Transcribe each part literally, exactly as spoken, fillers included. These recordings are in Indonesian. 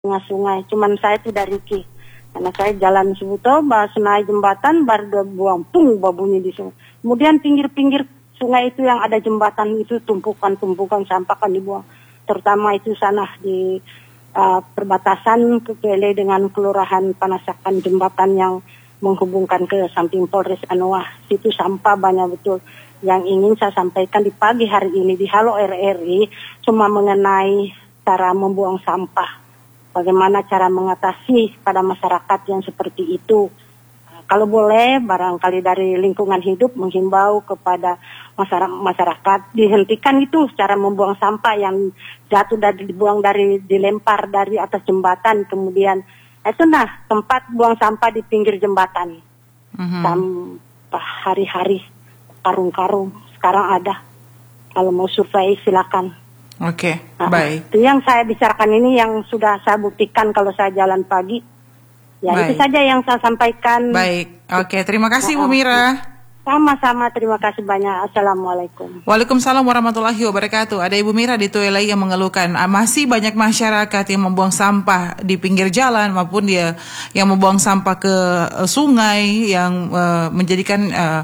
tengah sungai. Cuman saya tidak riki. Karena saya jalan sebuto, bahas naik jembatan, baru buang pung babunyi di sungai. Kemudian pinggir-pinggir sungai itu yang ada jembatan itu tumpukan-tumpukan sampah kan dibuang. Terutama itu sana di uh, perbatasan Kepele dengan Kelurahan Panasakan, jembatan yang menghubungkan ke samping Polres Anoa. Situ sampah banyak betul. Yang ingin saya sampaikan di pagi hari ini di Halo R R I cuma mengenai cara membuang sampah. Bagaimana cara mengatasi pada masyarakat yang seperti itu. Kalau boleh barangkali dari lingkungan hidup menghimbau kepada masyarakat dihentikan itu cara membuang sampah yang jatuh dari dibuang dari dilempar dari atas jembatan, kemudian itu nah tempat buang sampah di pinggir jembatan. Mm-hmm. Sampah hari-hari karung-karung sekarang ada. Kalau mau survei silakan. Oke, okay, nah, baik. Itu yang saya bicarakan ini yang sudah saya buktikan kalau saya jalan pagi. Ya baik. Itu saja yang saya sampaikan. Baik, oke, okay, terima kasih Bu Mira. Sama-sama, terima kasih banyak. Assalamualaikum. Waalaikumsalam warahmatullahi wabarakatuh. Ada Ibu Mira di Tuelai yang mengeluhkan ah, masih banyak masyarakat yang membuang sampah di pinggir jalan maupun dia yang membuang sampah ke uh, sungai yang uh, menjadikan uh,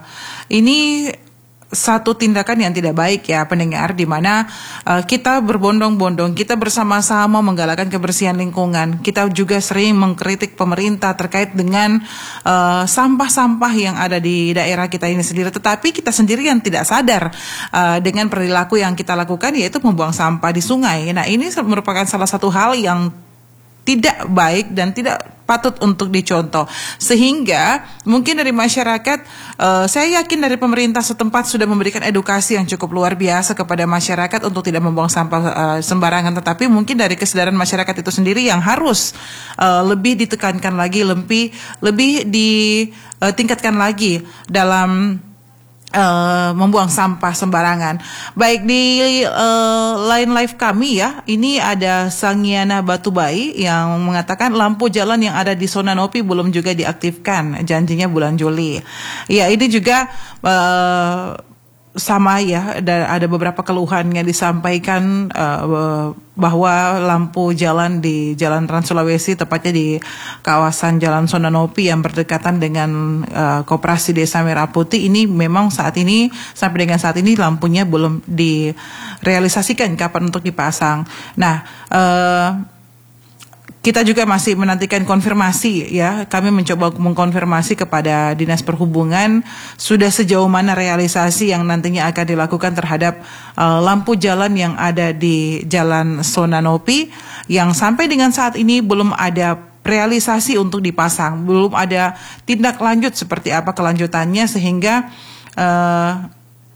ini satu tindakan yang tidak baik ya pendengar, di mana uh, kita berbondong-bondong, kita bersama-sama menggalakkan kebersihan lingkungan. Kita juga sering mengkritik pemerintah terkait dengan uh, sampah-sampah yang ada di daerah kita ini sendiri, tetapi kita sendiri yang tidak sadar uh, dengan perilaku yang kita lakukan, yaitu membuang sampah di sungai. Nah, ini merupakan salah satu hal yang tidak baik dan tidak patut untuk dicontoh. Sehingga mungkin dari masyarakat, uh, saya yakin dari pemerintah setempat sudah memberikan edukasi yang cukup luar biasa kepada masyarakat untuk tidak membuang sampah uh, sembarangan. Tetapi mungkin dari kesadaran masyarakat itu sendiri yang harus uh, lebih ditekankan lagi, lebih lebih ditingkatkan lagi dalam Uh, membuang sampah sembarangan. Baik, di uh, line live kami ya, ini ada Sangiana Batubai yang mengatakan lampu jalan yang ada di zona Nopi belum juga diaktifkan, janjinya bulan Juli. Ya, ini juga uh, sama ya, ada, ada beberapa keluhan yang disampaikan uh, bahwa lampu jalan di Jalan Trans Sulawesi, tepatnya di kawasan Jalan Sonanopi yang berdekatan dengan uh, Koperasi Desa Merah Putih, ini memang saat ini sampai dengan saat ini lampunya belum direalisasikan kapan untuk dipasang. Nah, uh, kita juga masih menantikan konfirmasi ya. Kami mencoba mengkonfirmasi kepada Dinas Perhubungan sudah sejauh mana realisasi yang nantinya akan dilakukan terhadap uh, lampu jalan yang ada di Jalan Sonanopi yang sampai dengan saat ini belum ada realisasi untuk dipasang, belum ada tindak lanjut seperti apa kelanjutannya, sehingga uh,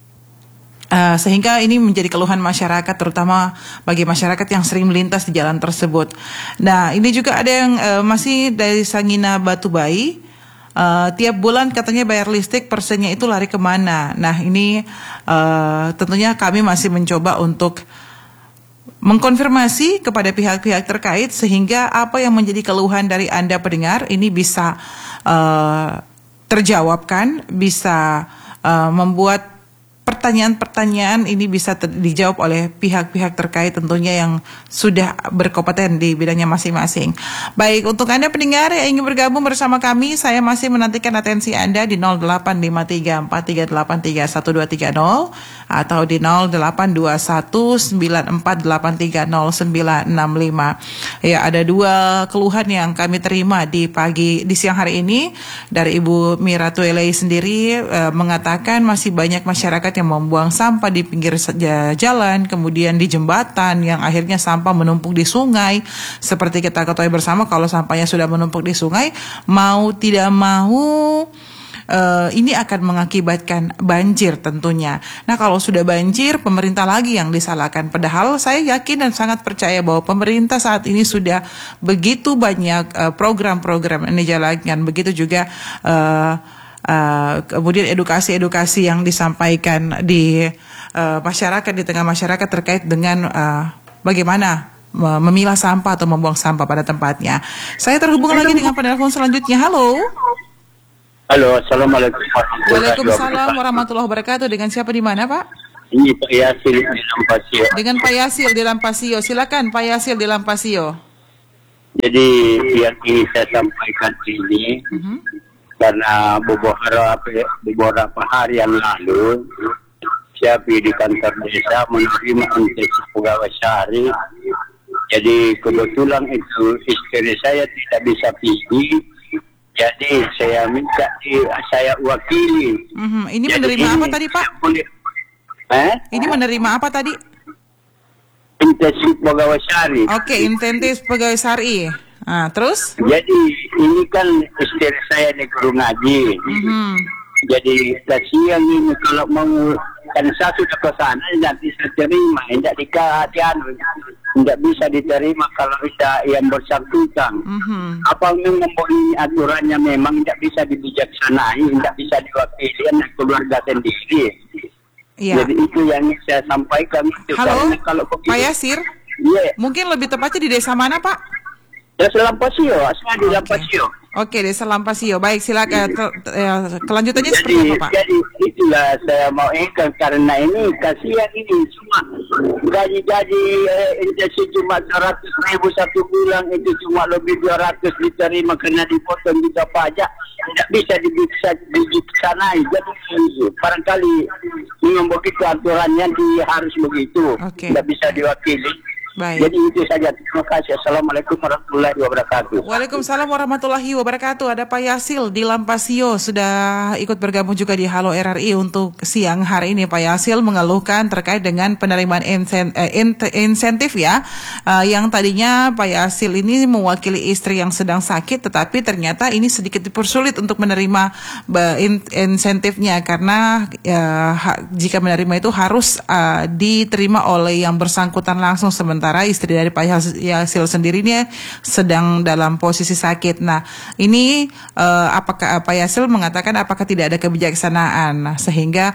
Uh, sehingga ini menjadi keluhan masyarakat, terutama bagi masyarakat yang sering melintas di jalan tersebut. Nah, ini juga ada yang uh, masih dari Sangina Batubai, uh, tiap bulan katanya bayar listrik, persennya itu lari kemana? Nah, ini uh, tentunya kami masih mencoba untuk mengkonfirmasi kepada pihak-pihak terkait, sehingga apa yang menjadi keluhan dari Anda pendengar ini bisa uh, terjawabkan, bisa uh, membuat pertanyaan-pertanyaan ini bisa ter- dijawab oleh pihak-pihak terkait tentunya yang sudah berkompeten di bidangnya masing-masing. Baik, untuk Anda pendengar yang ingin bergabung bersama kami, saya masih menantikan atensi Anda di nol delapan lima tiga empat tiga delapan tiga satu dua tiga nol atau di nol delapan dua satu sembilan empat delapan tiga nol sembilan enam lima. Ya, ada dua keluhan yang kami terima di pagi di siang hari ini dari Ibu Mira Tuelei sendiri, e, mengatakan masih banyak masyarakat yang membuang sampah di pinggir jalan, kemudian di jembatan, yang akhirnya sampah menumpuk di sungai. Seperti kita ketahui bersama, kalau sampahnya sudah menumpuk di sungai, mau tidak mau uh, ini akan mengakibatkan banjir tentunya. Nah, kalau sudah banjir, pemerintah lagi yang disalahkan. Padahal saya yakin dan sangat percaya bahwa pemerintah saat ini sudah begitu banyak uh, program-program yang dijalankan, begitu juga uh, Uh, kemudian edukasi-edukasi yang disampaikan di uh, masyarakat, di tengah masyarakat terkait dengan uh, bagaimana memilah sampah atau membuang sampah pada tempatnya. Saya terhubung lagi dengan penelpon selanjutnya. Halo. Halo, assalamualaikum warahmatullahi wabarakatuh. Waalaikumsalam warahmatullahi wabarakatuh. Dengan siapa di mana, Pak? Ini Pak Yasil di Lampasio. Dengan Pak Yasil di Lampasio. Silakan Pak Yasil di Lampasio. Jadi yang ingin saya sampaikan ini, Mhm. karena beberapa beberapa hari yang lalu saya pergi di kantor desa menerima intensif pegawai sehari. Jadi kebetulan itu istri saya tidak bisa pergi, jadi saya minta di, saya wakili. Mhm. Ini Jadi menerima ini apa tadi Pak? saya boleh- Eh? Ini menerima apa tadi? Intensif pegawai sehari. Oke, insentif pegawai syari. Nah, terus? Jadi ini kan istri saya di guru ngaji. Mhm. Jadi kasihan ini kalau mau, kan saya sudah ke sana tidak bisa terima, tidak dikasih, tidak bisa diterima kalau tidak yang bersangkutan. Mhm. Apa memang ini aturannya memang tidak bisa dibijaksanai, tidak bisa diwakili oleh keluarga sendiri. Iya. Jadi itu yang saya sampaikan itu. Halo, Karena kalau Pak Yasir. Iya, Mungkin lebih tepatnya di desa mana, Pak? saya Lampasio, saya di Oke. Lampasio. Oke, desa Lampasio. Baik, silakan. Ke, eh, kelanjutannya Jadi, seperti apa, Pak? jadi itulah saya mau ingat karena ini kasihan ini cuma gaji-gaji eh, intensif cuma seratus ribu satu bulan, itu cuma lebih dua ratus diterima kena dipotong juga pajak, tidak bisa dibiksa dibiksanai. Jadi barangkali memang begitu aturannya, dia harus begitu, Oke. tidak bisa diwakili. Baik. Jadi itu saja. Terima kasih. Assalamualaikum warahmatullahi wabarakatuh. Waalaikumsalam warahmatullahi wabarakatuh. Ada Pak Yasil di Lampasio sudah ikut bergabung juga di Halo R R I untuk siang hari ini. Pak Yasil mengeluhkan terkait dengan penerimaan insen, eh, in- insentif ya, eh, yang tadinya Pak Yasil ini mewakili istri yang sedang sakit, tetapi ternyata ini sedikit dipersulit untuk menerima be- in- insentifnya karena eh, ha- jika menerima itu harus eh, diterima oleh yang bersangkutan langsung, sementara Sementara istri dari Pak Yasil sendiri ini sedang dalam posisi sakit. Nah, ini uh, apakah Pak Yasil mengatakan apakah tidak ada kebijaksanaan, nah, sehingga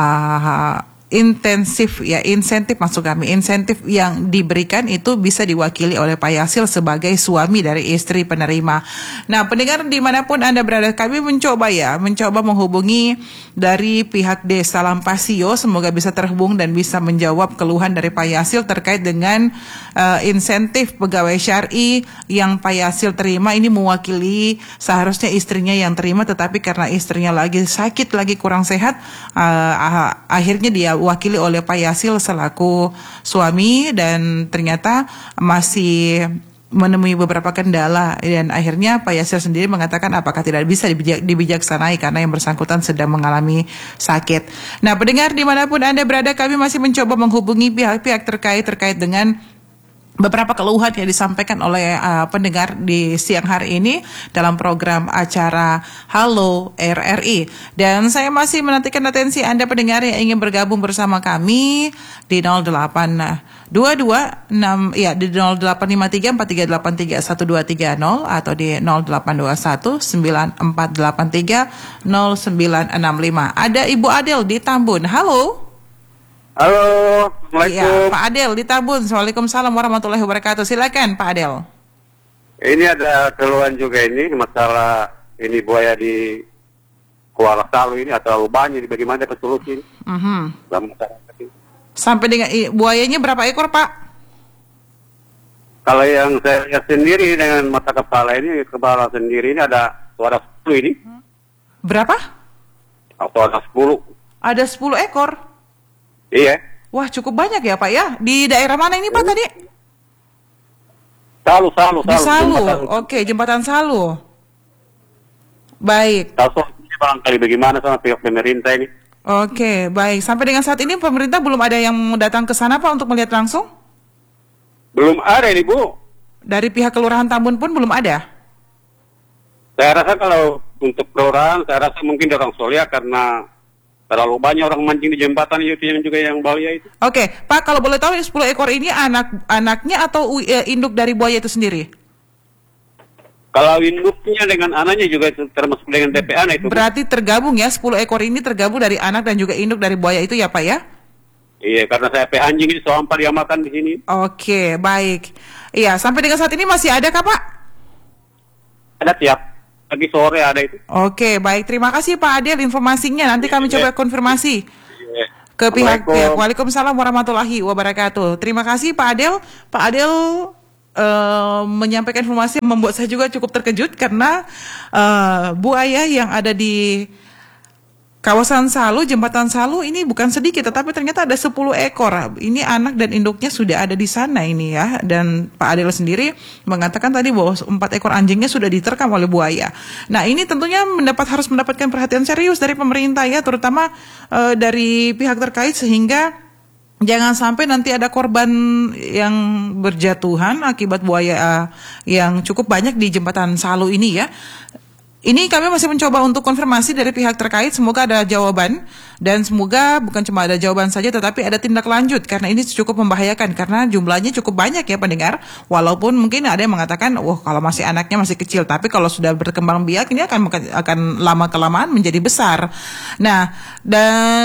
uh, intensif ya insentif maksud kami insentif yang diberikan itu bisa diwakili oleh Pak Yasil sebagai suami dari istri penerima. Nah, pendengar dimanapun Anda berada, kami mencoba ya mencoba menghubungi dari pihak desa Lampasio, semoga bisa terhubung dan bisa menjawab keluhan dari Pak Yasil terkait dengan uh, insentif pegawai syar'i yang Pak Yasil terima. Ini mewakili seharusnya istrinya yang terima, tetapi karena istrinya lagi sakit, lagi kurang sehat, uh, akhirnya dia diwakili oleh Pak Yasil selaku suami, dan ternyata masih menemui beberapa kendala, dan akhirnya Pak Yasil sendiri mengatakan apakah tidak bisa dibijak, dibijaksanai karena yang bersangkutan sedang mengalami sakit. Nah, pendengar dimanapun Anda berada, kami masih mencoba menghubungi pihak-pihak terkait terkait dengan beberapa keluhan yang disampaikan oleh uh, pendengar di siang hari ini dalam program acara Halo R R I. Dan saya masih menantikan atensi Anda pendengar yang ingin bergabung bersama kami di nol delapan dua dua enam ya di nol delapan lima tiga empat tiga delapan tiga satu dua tiga nol atau di nol delapan dua satu sembilan empat delapan tiga nol sembilan enam lima. Ada Ibu Adel di Tambun. Halo. Halo, Ya, Assalamualaikum. Pak Adel di Tambun. Waalaikumsalam warahmatullahi wabarakatuh. Silakan Pak Adel. Ini ada keluhan juga ini masalah ini buaya di Kuala Salu ini atau banyak, bagaimana dapat solusi Mhm. dalam masyarakat ini. Sampai dengan i- buayanya berapa ekor, Pak? Kalau yang saya lihat sendiri dengan mata kepala ini, kepala sendiri ini ada suara sepuluh ini, Berapa? atau ada sepuluh. Ada sepuluh ekor. Iya. Wah, cukup banyak ya, Pak ya. Di daerah mana ini, Pak, tadi? Salu, Salu, Di Salu. Jembatan- Oke, Jembatan Salu. Baik. Tahu solusinya barangkali bagaimana sama pihak pemerintah ini? Oke, baik. Sampai dengan saat ini pemerintah belum ada yang datang ke sana, Pak, untuk melihat langsung? Belum ada ini, Bu. Dari pihak Kelurahan Tambun pun belum ada? Saya rasa kalau untuk kelurahan, saya rasa mungkin orang Solia karena terlalu banyak orang mancing di jembatan itu yang juga yang bahaya itu. Oke, Pak, kalau boleh tahu sepuluh ekor ini anak-anaknya atau uh, induk dari buaya itu sendiri? Kalau induknya dengan anaknya juga termasuk dengan T P A itu. Berarti tergabung ya, sepuluh ekor ini tergabung dari anak dan juga induk dari buaya itu ya, Pak ya? Iya, karena saya P anjing ini soal dia makan di sini. Oke, baik. Iya, sampai dengan saat ini masih ada kah, Pak? Ada tiap pagi sore ada itu. Oke, baik. Terima kasih Pak Adel informasinya. Nanti kami coba konfirmasi Iya. ke pihak Assalamualaikum. pihak. Waalaikumsalam warahmatullahi wabarakatuh. Terima kasih Pak Adel. Pak Adel uh, menyampaikan informasi yang membuat saya juga cukup terkejut karena uh, buaya yang ada di kawasan Salu, jembatan Salu ini bukan sedikit, tetapi ternyata ada sepuluh ekor. Ini anak dan induknya sudah ada di sana ini ya. Dan Pak Adel sendiri mengatakan tadi bahwa empat ekor anjingnya sudah diterkam oleh buaya. Nah ini tentunya mendapat harus mendapatkan perhatian serius dari pemerintah ya, terutama uh, dari pihak terkait sehingga jangan sampai nanti ada korban yang berjatuhan akibat buaya uh, yang cukup banyak di jembatan Salu ini ya. Ini kami masih mencoba untuk konfirmasi dari pihak terkait, semoga ada jawaban dan semoga bukan cuma ada jawaban saja tetapi ada tindak lanjut karena ini cukup membahayakan karena jumlahnya cukup banyak ya pendengar. Walaupun mungkin ada yang mengatakan, wah kalau masih anaknya masih kecil, tapi kalau sudah berkembang biak ini akan akan lama kelamaan menjadi besar. Nah dan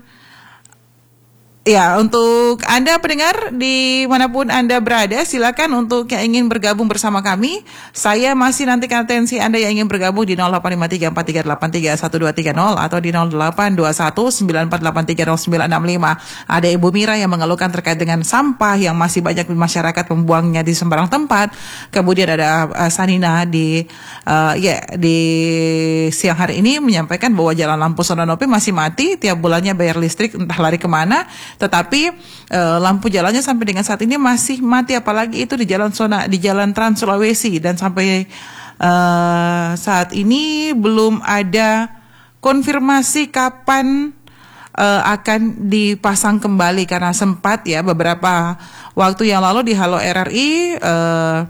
ya, untuk Anda pendengar dimanapun Anda berada, silakan untuk yang ingin bergabung bersama kami. Saya masih nantikan atensi Anda yang ingin bergabung di nol delapan lima tiga empat tiga delapan tiga satu dua tiga nol atau di nol delapan dua satu sembilan empat delapan tiga nol sembilan enam lima. Ada Ibu Mira yang mengeluhkan terkait dengan sampah yang masih banyak di masyarakat membuangnya di sembarang tempat. Kemudian ada uh, Sanina di uh, ya di siang hari ini menyampaikan bahwa jalan lampu Sononope masih mati, tiap bulannya bayar listrik entah lari kemana. Tetapi e, lampu jalannya sampai dengan saat ini masih mati, apalagi itu di jalan Sona, di jalan Trans Sulawesi, dan sampai e, saat ini belum ada konfirmasi kapan e, akan dipasang kembali karena sempat ya beberapa waktu yang lalu di Halo R R I e,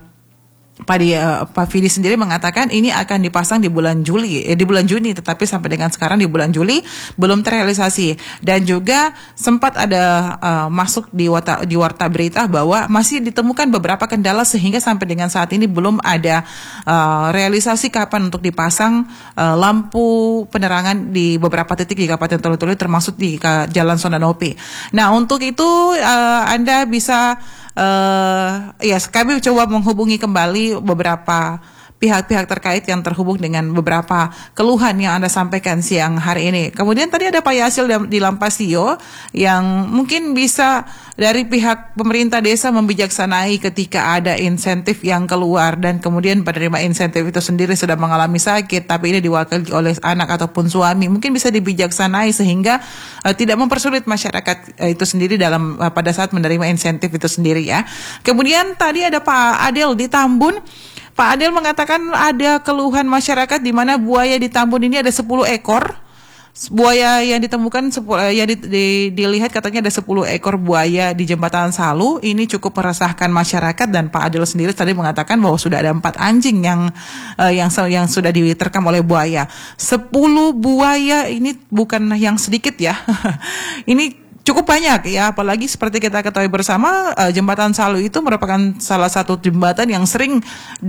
Pak, dia, Pak Fidi sendiri mengatakan ini akan dipasang di bulan Juli, eh, di bulan Juni, tetapi sampai dengan sekarang di bulan Juli belum terrealisasi. Dan juga sempat ada uh, masuk di warta, di warta berita bahwa masih ditemukan beberapa kendala sehingga sampai dengan saat ini belum ada uh, realisasi kapan untuk dipasang uh, lampu penerangan di beberapa titik di Kabupaten Tolu-Tolu termasuk di uh, Jalan Sononope. Nah untuk itu uh, Anda bisa Uh, ya, kami coba menghubungi kembali beberapa pihak-pihak terkait yang terhubung dengan beberapa keluhan yang Anda sampaikan siang hari ini. Kemudian tadi ada Pak Yasil di Lampasio yang mungkin bisa dari pihak pemerintah desa membijaksanai ketika ada insentif yang keluar dan kemudian penerima insentif itu sendiri sudah mengalami sakit tapi ini diwakili oleh anak ataupun suami, mungkin bisa dibijaksanai sehingga uh, tidak mempersulit masyarakat uh, itu sendiri dalam uh, pada saat menerima insentif itu sendiri ya. Kemudian tadi ada Pak Adel di Tambun. Pak Adel mengatakan ada keluhan masyarakat di mana buaya di Tambun ini ada sepuluh ekor. Buaya yang ditemukan, yang di, di, dilihat katanya ada sepuluh ekor buaya di jembatan Salu. Ini cukup meresahkan masyarakat dan Pak Adel sendiri tadi mengatakan bahwa sudah ada empat anjing yang uh, yang yang sudah diterkam oleh buaya. Sepuluh buaya ini bukan yang sedikit ya. Ini cukup banyak ya, apalagi seperti kita ketahui bersama uh, jembatan Salu itu merupakan salah satu jembatan yang sering